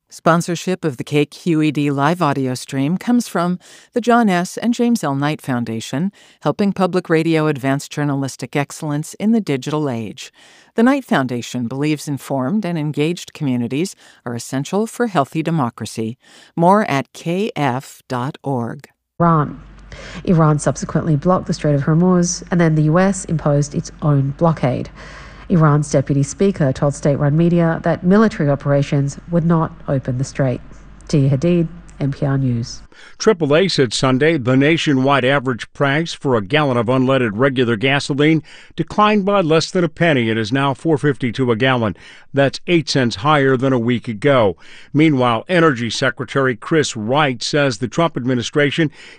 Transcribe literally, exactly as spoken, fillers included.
Sponsorship of the K Q E D live audio stream comes from the John S. and James L. Knight Foundation, helping public radio advance journalistic excellence in the digital age. The Knight Foundation believes informed and engaged communities are essential for healthy democracy. More at k f dot org. Iran. Iran subsequently blocked the Strait of Hormuz, and then the U S imposed its own blockade. Iran's deputy speaker told state-run media that military operations would not open the strait. Tia Hadid, N P R News. triple A said Sunday the nationwide average price for a gallon of unleaded regular gasoline declined by less than a penny. It is now four dollars and fifty-two cents a gallon. That's eight cents higher than a week ago. Meanwhile, Energy Secretary Chris Wright says the Trump administration